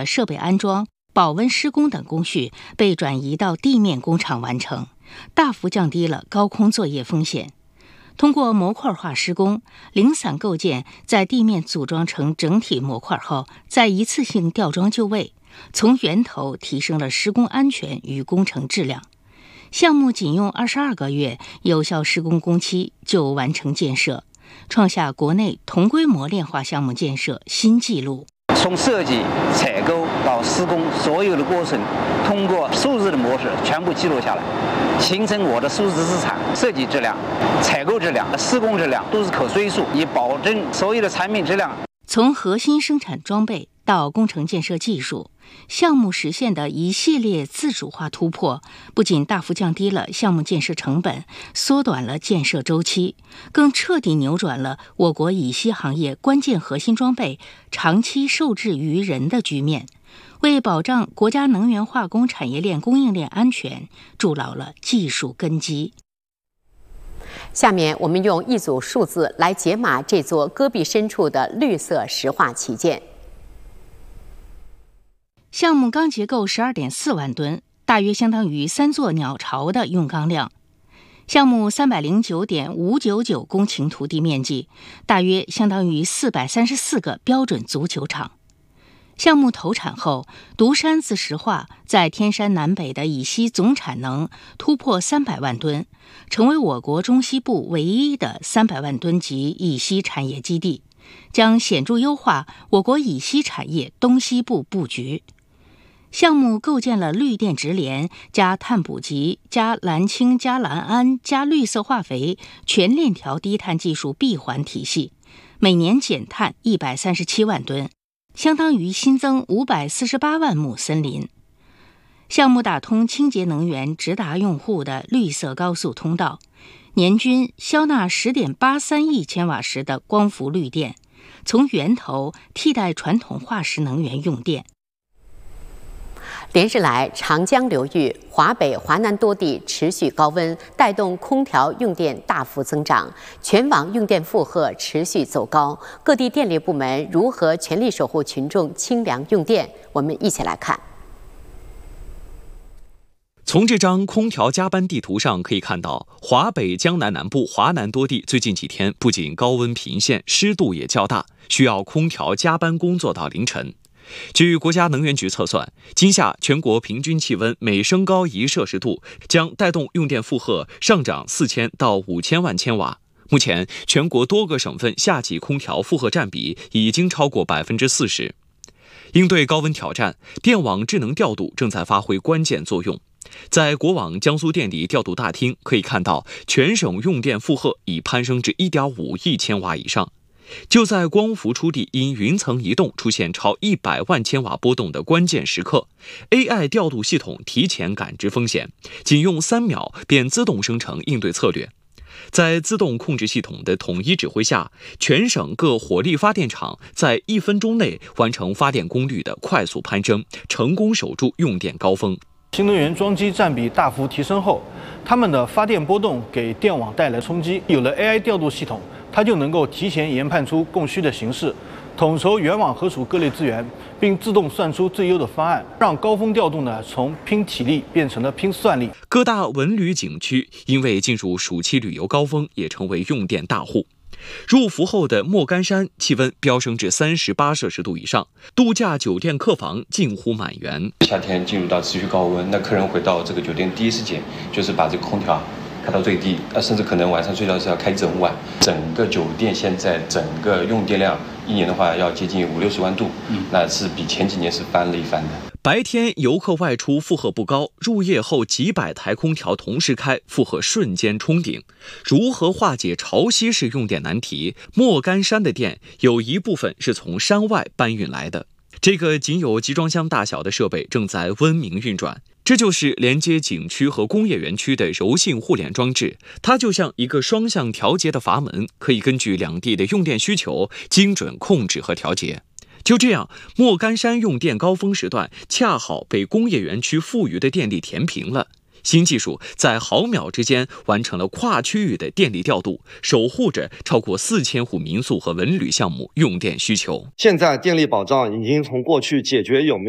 的设备安装、保温施工等工序被转移到地面工厂完成，大幅降低了高空作业风险。通过模块化施工，零散构件在地面组装成整体模块后，再一次性吊装就位，从源头提升了施工安全与工程质量。项目仅用22个月有效施工工期就完成建设，创下国内同规模炼化项目建设新纪录。 从设计、采购到施工，所有的过程通过数字的模式全部记录下来，形成我的数字资产。设计质量、采购质量、施工质量都是可追溯，以保证所有的产品质量。 从核心生产装备到工程建设技术，项目实现的一系列自主化突破，不仅大幅降低了项目建设成本，缩短了建设周期，更彻底扭转了我国乙烯行业关键核心装备长期受制于人的局面，为保障国家能源化工产业链供应链安全筑牢了技术根基。 下面我们用一组数字来解码这座戈壁深处的绿色石化旗舰。 项目钢结构 12.4 万吨，大约相当于3座鸟巢的用钢量。项目 309.599 公顷土地面积，大约相当于434个标准足球场。项目投产后，独山子石化在天山南北的乙烯总产能突破300万吨，成为我国中西部唯一的300万吨级乙烯产业基地，将显著优化我国乙烯产业东西部布局。项目构建了绿电直连加碳捕集加蓝氢加蓝氨加绿色化肥全链条低碳技术闭环体系，每年减碳137万吨，相当于新增548万亩森林。项目打通清洁能源直达用户的绿色高速通道，年均消纳 10.83 亿千瓦时的光伏绿电，从源头替代传统化石能源用电。 连日来，长江流域、华北、华南多地持续高温，带动空调用电大幅增长，全网用电负荷持续走高。各地电力部门如何全力守护群众清凉用电？我们一起来看。 从这张空调加班地图上可以看到，华北、江南南部、华南多地最近几天不仅高温频现，湿度也较大，需要空调加班工作到凌晨。据国家能源局测算，今夏全国平均气温每升高1摄氏度，将带动用电负荷上涨4000到5000万千瓦。目前，全国多个省份夏季空调负荷占比已经超过40%。应对高温挑战，电网智能调度正在发挥关键作用。在国网江苏电力调度大厅可以看到，全省用电负荷已攀升至1.5亿千瓦以上。就在光伏出地因云层移动出现超100万千瓦波动的关键时刻， AI 调度系统提前感知风险，仅用3秒便自动生成应对策略。在自动控制系统的统一指挥下，全省各火力发电厂在1分钟内完成发电功率的快速攀升，成功守住用电高峰。 新能源装机占比大幅提升后，它们的发电波动给电网带来冲击。有了 AI 调度系统，它就能够提前研判出供需的形势，统筹原网核属各类资源，并自动算出最优的方案，让高峰调度从拼体力变成了拼算力。 各大文旅景区因为进入暑期旅游高峰，也成为用电大户。入伏后的莫干山气温飙升至38摄氏度以上，度假酒店客房近乎满员。 夏天进入到持续高温，那客人回到这个酒店第一时间就是把这个空调开到最低，甚至可能晚上睡觉是要开整晚。整个酒店现在整个用电量一年的话要接近50-60万度，那是比前几年是翻了一番的。 白天游客外出负荷不高，入夜后几百台空调同时开，负荷瞬间冲顶。如何化解潮汐式用电难题？莫干山的电有一部分是从山外搬运来的。这个仅有集装箱大小的设备正在温明运转，这就是连接景区和工业园区的柔性互联装置。它就像一个双向调节的阀门，可以根据两地的用电需求精准控制和调节。就这样，莫干山用电高峰时段恰好被工业园区富余的电力填平了。新技术在毫秒之间完成了跨区域的电力调度，守护着超过4000户民宿和文旅项目用电需求。 现在电力保障已经从过去解决有没